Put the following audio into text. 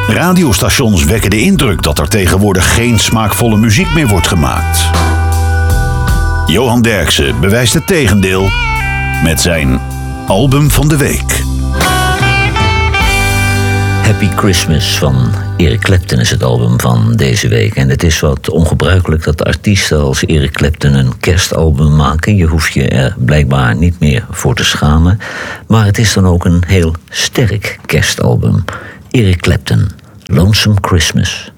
Radiostations wekken de indruk dat er tegenwoordig geen smaakvolle muziek meer wordt gemaakt. Johan Derksen bewijst het tegendeel met zijn album van de week. Happy Christmas van Eric Clapton is het album van deze week. En het is wat ongebruikelijk dat artiesten als Eric Clapton een kerstalbum maken. Je hoeft je er blijkbaar niet meer voor te schamen. Maar het is dan ook een heel sterk kerstalbum. Eric Clapton, Lonesome Christmas.